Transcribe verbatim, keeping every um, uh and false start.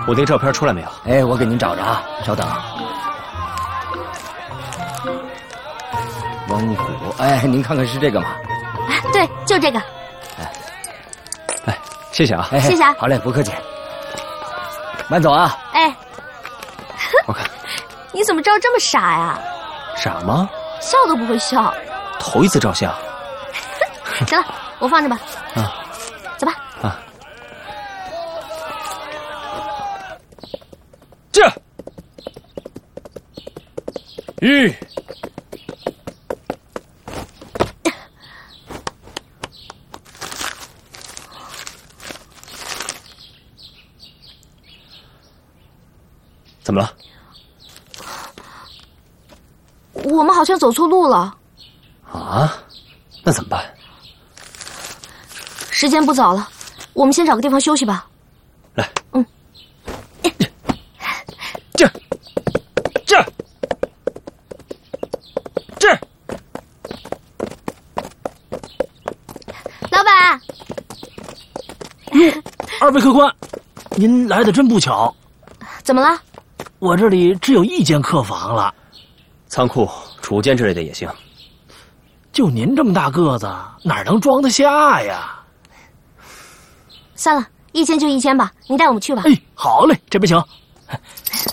我那照片出来没有？ 哎，我给您找着啊，稍等。翁谷，哎，您看看是这个吗？ 哎，对，就这个。 哎，哎，谢谢啊， 哎， 谢谢啊。 好嘞，不客气。慢走啊。 哎， 我看你怎么照这么傻呀？ 傻吗？ 笑都不会笑。 头一次照相。 行了，我放着吧。 啊， 走吧。 啊。这。吁。怎么了？ 我们好像走错路了。 啊？那怎么办？ 时间不早了，我们先找个地方休息吧。 来， 嗯， 这，这，这。 老板， 哟，二位客官，您来的真不巧。 怎么了？ 我这里只有一间客房了。 仓库、储物间之类的也行。 就您这么大个子，哪能装得下呀？ 算了，一间就一间吧，你带我们去吧。 哎，好嘞，这边请。